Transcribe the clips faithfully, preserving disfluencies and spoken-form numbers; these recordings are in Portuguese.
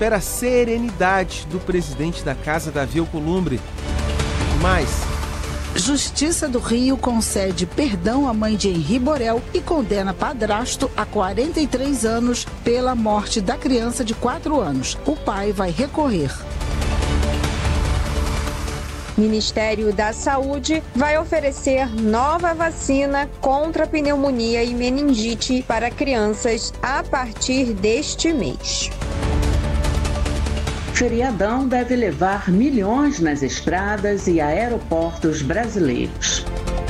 espera a serenidade do presidente da casa, Davi Alcolumbre. Mais. Justiça do Rio concede perdão à mãe de Henri Borel e condena padrasto a quarenta e três anos pela morte da criança de quatro anos. O pai vai recorrer. Ministério da Saúde vai oferecer nova vacina contra pneumonia e meningite para crianças a partir deste mês. Feriadão deve levar milhões nas estradas e aeroportos brasileiros.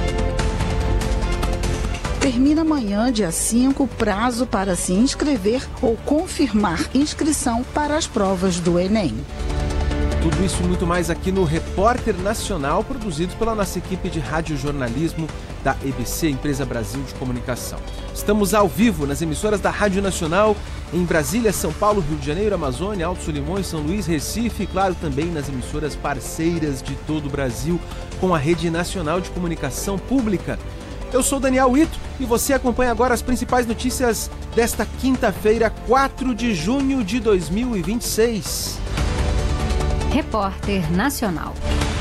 Termina amanhã, dia cinco, o prazo para se inscrever ou confirmar inscrição para as provas do Enem. Tudo isso e muito mais aqui no Repórter Nacional, produzido pela nossa equipe de radiojornalismo da E B C, Empresa Brasil de Comunicação. Estamos ao vivo nas emissoras da Rádio Nacional em Brasília, São Paulo, Rio de Janeiro, Amazônia, Alto Solimões, São Luís, Recife e, claro, também nas emissoras parceiras de todo o Brasil com a Rede Nacional de Comunicação Pública. Eu sou Daniel Ito e você acompanha agora as principais notícias desta quinta-feira, quatro de junho de dois mil e vinte e seis. Repórter Nacional.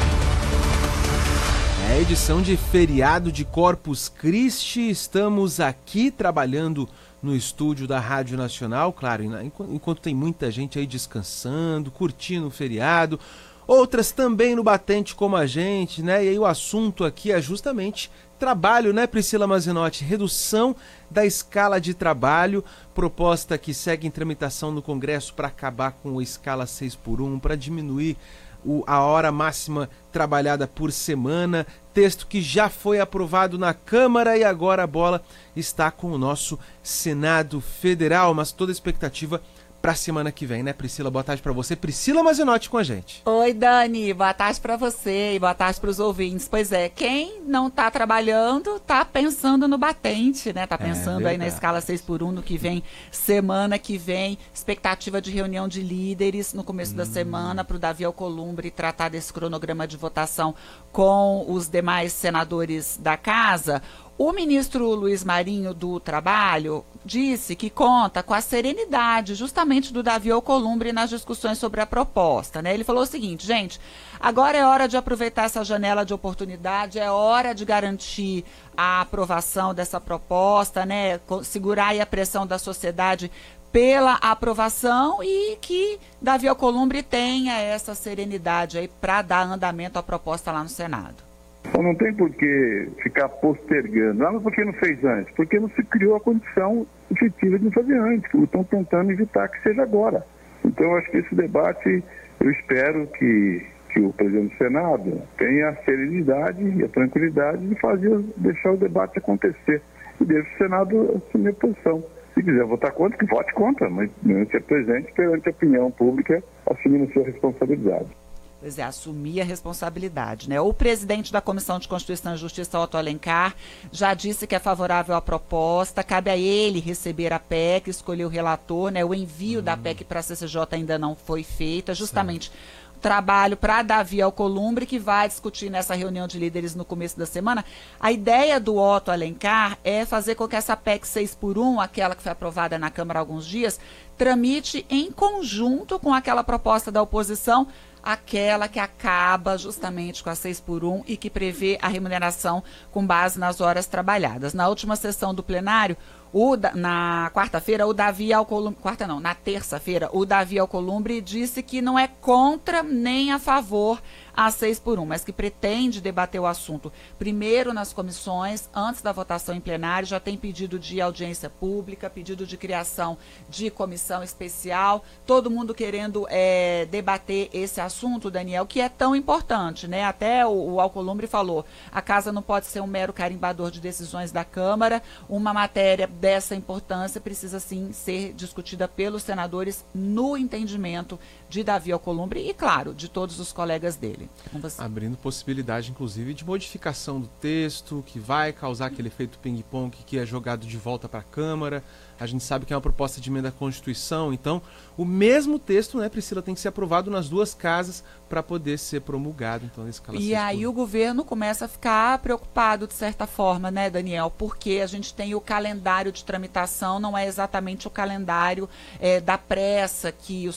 É a edição de feriado de Corpus Christi. Estamos aqui trabalhando no estúdio da Rádio Nacional, claro, enquanto tem muita gente aí descansando, curtindo o feriado, outras também no batente como a gente, né? E aí o assunto aqui é justamente trabalho, né, Priscila Mazinotti? Redução da escala de trabalho, proposta que segue em tramitação no Congresso para acabar com a escala seis por um, para diminuir o, a hora máxima trabalhada por semana, texto que já foi aprovado na Câmara e agora a bola está com o nosso Senado Federal, mas toda a expectativa para a semana que vem, né, Priscila? Boa tarde para você. Priscila Mazinotti com a gente. Oi, Dani. Boa tarde para você e boa tarde para os ouvintes. Pois é, quem não está trabalhando está pensando no batente, né? Está pensando é, aí na escala seis por um no que vem, semana que vem. Expectativa de reunião de líderes no começo hum. da semana para o Davi Alcolumbre tratar desse cronograma de votação com os demais senadores da casa. O ministro Luiz Marinho do Trabalho disse que conta com a serenidade justamente do Davi Alcolumbre nas discussões sobre a proposta, né? Ele falou o seguinte, gente, agora é hora de aproveitar essa janela de oportunidade, é hora de garantir a aprovação dessa proposta, né? Segurar aí a pressão da sociedade pela aprovação e que Davi Alcolumbre tenha essa serenidade aí para dar andamento à proposta lá no Senado. Então não tem por que ficar postergando. Ah, mas por que não fez antes? Porque não se criou a condição efetiva de não fazer antes. Estão tentando evitar que seja agora. Então eu acho que esse debate, eu espero que, que o presidente do Senado tenha a serenidade e a tranquilidade de fazer, deixar o debate acontecer. E deixe o Senado assumir a posição. Se quiser votar contra, que vote contra, mas não ser presente perante a opinião pública, assumindo sua responsabilidade. Pois é, assumir a responsabilidade, né? O presidente da Comissão de Constituição e Justiça, Otto Alencar, já disse que é favorável à proposta, cabe a ele receber a P E C, escolher o relator, né? O envio hum. da P E C para a C C J ainda não foi feito, é justamente certo. Trabalho para Davi Alcolumbre, que vai discutir nessa reunião de líderes no começo da semana. A ideia do Otto Alencar é fazer com que essa P E C seis por um, aquela que foi aprovada na Câmara há alguns dias, tramite em conjunto com aquela proposta da oposição, aquela que acaba justamente com a seis por um e que prevê a remuneração com base nas horas trabalhadas. Na última sessão do plenário, o, na quarta-feira, o Davi Alcolumbre, quarta não, na terça-feira, o Davi Alcolumbre disse que não é contra nem a favor a seis por um, mas que pretende debater o assunto primeiro nas comissões, antes da votação em plenário, já tem pedido de audiência pública, pedido de criação de comissão especial, todo mundo querendo é, debater esse assunto, Daniel, que é tão importante, né? Até o, o Alcolumbre falou, a casa não pode ser um mero carimbador de decisões da Câmara, uma matéria dessa importância precisa sim ser discutida pelos senadores no entendimento de Davi Alcolumbre e, claro, de todos os colegas dele. É abrindo possibilidade, inclusive, de modificação do texto, que vai causar aquele efeito ping-pong que é jogado de volta para a Câmara. A gente sabe que é uma proposta de emenda à Constituição, então o mesmo texto, né, Priscila, tem que ser aprovado nas duas casas para poder ser promulgado. Então, nesse caso, e aí o governo começa a ficar preocupado, de certa forma, né, Daniel? Porque a gente tem o calendário de tramitação, não é exatamente o calendário é, da pressa que os